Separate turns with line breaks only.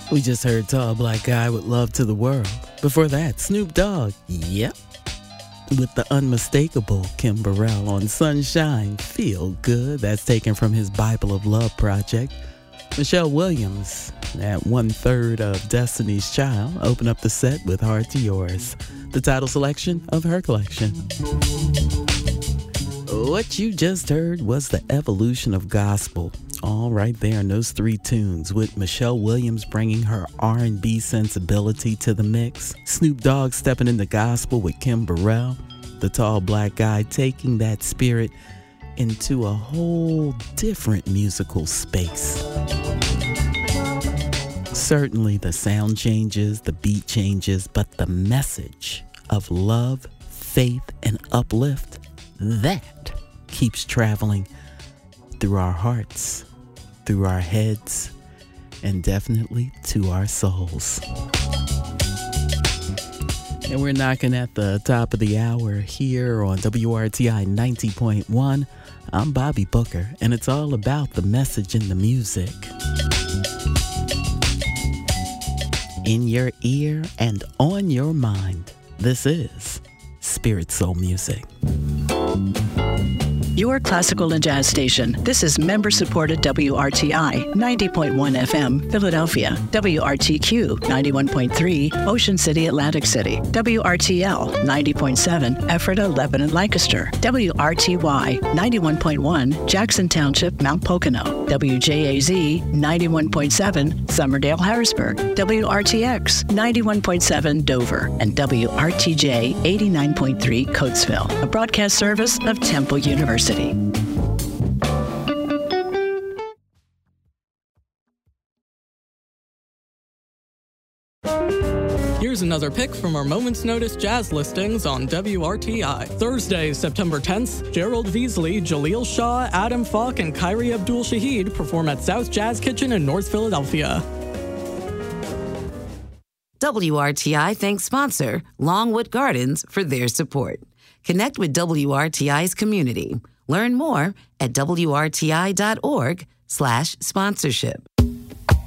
We just heard Tall Black Guy with Love to the World. Before that, Snoop Dogg, yep, with the unmistakable Kim Burrell on Sunshine, Feel Good. That's taken from his Bible of Love project. Michelle Williams, at 1/3 of Destiny's Child, opened up the set with Hard to Yours, the title selection of her collection. What you just heard was the evolution of gospel. All right there in those three tunes, with Michelle Williams bringing her R&B sensibility to the mix, Snoop Dogg stepping into gospel with Kim Burrell, the Tall Black Guy taking that spirit into a whole different musical space. Certainly the sound changes, the beat changes, but the message of love, faith, and uplift, that keeps traveling through our hearts, through our heads, and definitely to our souls. And we're knocking at the top of the hour here on WRTI 90.1. I'm Bobby Booker, and it's all about the message in the music. In your ear and on your mind, this is Spirit Soul Music.
Your classical and jazz station. This is member-supported WRTI 90.1 FM, Philadelphia, WRTQ 91.3, Ocean City, Atlantic City, WRTL 90.7, Ephrata, Lebanon, Lancaster, WRTY 91.1, Jackson Township, Mount Pocono, WJAZ 91.7, Summerdale, Harrisburg, WRTX 91.7, Dover, and WRTJ 89.3, Coatesville, a broadcast service of Temple University.
Here's another pick from our Moment's Notice jazz listings on WRTI. Thursday, September 10th, Gerald Veasley, Jaleel Shaw, Adam Falk, and Kyrie Abdul-Shahid perform at South Jazz Kitchen in North Philadelphia.
WRTI thanks sponsor Longwood Gardens for their support. Connect with WRTI's community. Learn more at WRTI.org/sponsorship.